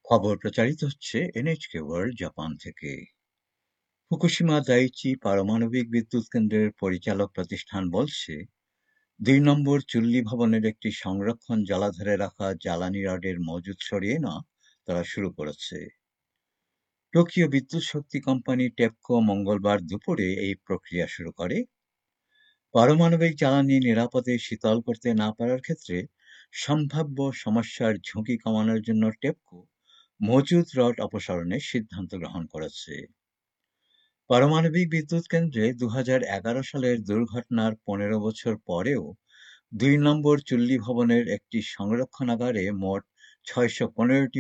খবর প্রচারিত হচ্ছে এনএইচকে ওয়ার্ল্ড জাপান থেকে। ফুকুশিমা দাইচি পারমাণবিক বিদ্যুৎ কেন্দ্রের পরিচালক প্রতিষ্ঠান বলছে, ২ নম্বর চুল্লি ভবনের একটি সংরক্ষণ জলাধারে রাখা জ্বালানি রডের মজুদ সরিয়ে নেওয়া তারা শুরু করেছে। টোকিও বিদ্যুৎ শক্তি কোম্পানি টেপকো মঙ্গলবার দুপুরে এই প্রক্রিয়া শুরু করে। পারমাণবিক জ্বালানি নিরাপদে শীতল করতে না পারার ক্ষেত্রে সম্ভাব্য সমস্যার ঝুঁকি কমানোর জন্য টেপকো মজুদ রড অপসারণের সিদ্ধান্ত গ্রহণ করেছে। পারমাণবিক বিদ্যুৎ কেন্দ্রে ২০১১ সালের দুর্ঘটনার ১৫ বছর পরেও ২ নম্বর চুল্লি ভবনের একটি সংরক্ষণাগারে মোট ৬১৫টি